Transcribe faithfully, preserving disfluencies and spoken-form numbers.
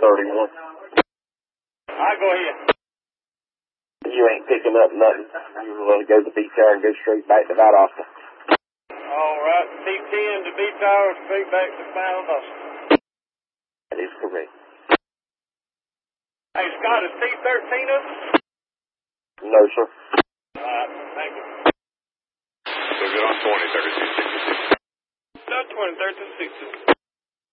thirty-one. I'll go ahead. You ain't picking up nothing. You want to go to the B tower and go straight back to Valdosta. All right. C ten to B tower, straight back to Valdosta. That is correct. Hey, Scott, is T thirteen up? No, sir. All right. Thank you. So good on twenty, thirty-two sixty-six. twenty, thirty-two sixty-six.